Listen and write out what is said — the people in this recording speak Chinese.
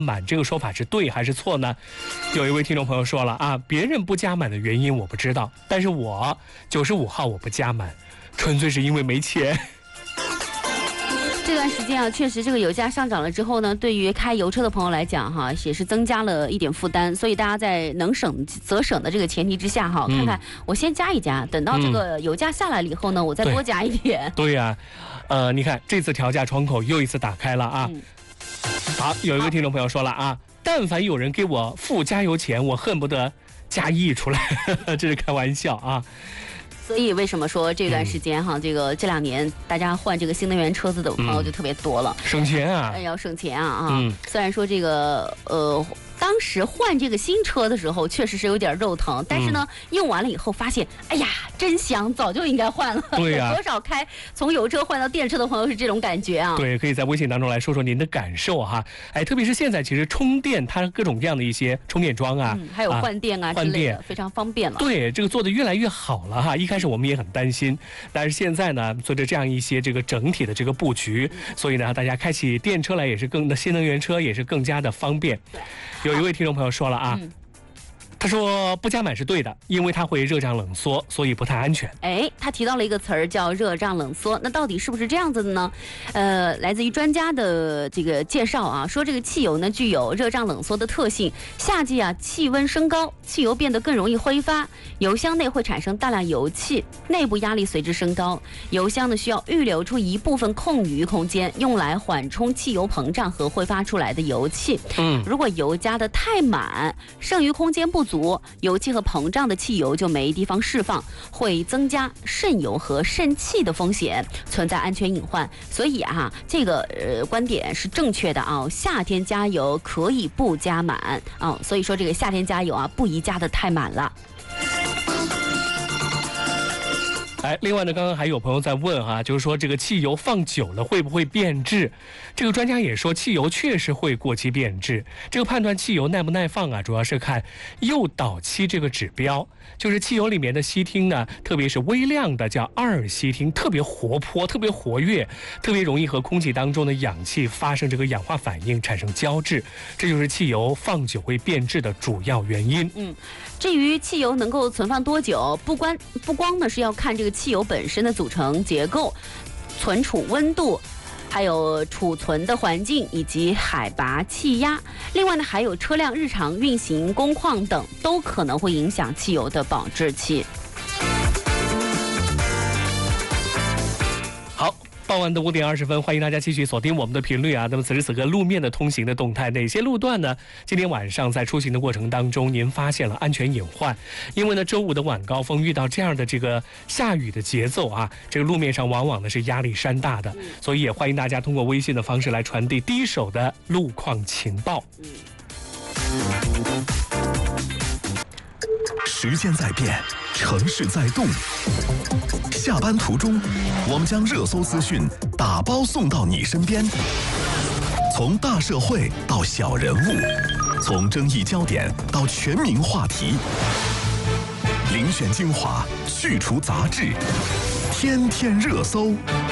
满这个说法是对还是错呢？有一位听众朋友说了啊，别人不加满的原因我不知道，但是我95号我不加满，纯粹是因为没钱。 这段时间啊，确实这个油价上涨了之后呢，对于开油车的朋友来讲哈，也是增加了一点负担。所以大家在能省则省的这个前提之下哈，看看我先加一加，等到这个油价下来了以后呢，我再多加一点。 对呀，你看这次调价窗口又一次打开了啊。好，有一位听众朋友说了啊，但凡有人给我付加油钱，我恨不得加1亿出来，这是开玩笑啊。 所以为什么说这段时间哈，这2年大家换这个新能源车子的朋友就特别多了， 省钱啊， 要省钱啊虽然说这个当时换这个新车的时候确实是有点肉疼，但是呢，用完了以后发现，哎呀，真香，早就应该换了。 对呀， 多少从油车换到电车的朋友是这种感觉啊？ 对，可以在微信当中来说说您的感受哈。哎，特别是现在其实充电它各种各样的一些充电桩啊， 还有换电啊之类的，非常方便了。 对，这个做得越来越好了哈。一开始我们也很担心，但是现在呢，随着这样一些这个整体的这个布局，所以呢，大家开起电车来也是新能源车也是更加的方便。有一位听众朋友说了啊，他说不加满是对的，因为它会热胀冷缩，所以不太安全。 哎，他提到了一个词儿叫热胀冷缩，那到底是不是这样子的呢？来自于专家的这个介绍啊，说这个汽油呢具有热胀冷缩的特性，夏季啊气温升高，汽油变得更容易挥发，油箱内会产生大量油气，内部压力随之升高，油箱呢需要预留出一部分空余空间，用来缓冲汽油膨胀和挥发出来的油气。如果油加的太满，剩余空间不足，油气和膨胀的汽油就没地方释放，会增加渗油和渗气的风险，存在安全隐患。所以啊，这个观点是正确的啊。夏天加油可以不加满啊，所以说这个夏天加油啊，不宜加的太满了。 哎，另外呢，刚刚还有朋友在问哈，就是说这个汽油放久了会不会变质？这个专家也说，汽油确实会过期变质。这个判断汽油耐不耐放啊，主要是看诱导期这个指标，就是汽油里面的烯烃呢，特别是微量的叫2烯烃，特别活泼，特别活跃，特别容易和空气当中的氧气发生这个氧化反应，产生胶质，这就是汽油放久会变质的主要原因。 至于汽油能够存放多久，不光呢是要看这个汽油本身的组成结构、存储温度，还有储存的环境以及海拔、气压。另外呢，还有车辆日常运行、工况等，都可能会影响汽油的保质期。 好。傍晚的5点20分，欢迎大家继续锁定我们的频率啊。那么此时此刻路面的通行的动态，哪些路段呢？今天晚上在出行的过程当中，您发现了安全隐患？因为呢，周五的晚高峰遇到这样的这个下雨的节奏啊，这个路面上往往呢是压力山大的，所以也欢迎大家通过微信的方式来传递第一手的路况情报。 时间在变，城市在动。下班途中，我们将热搜资讯打包送到你身边。从大社会到小人物，从争议焦点到全民话题，遴选精华，去除杂质，天天热搜。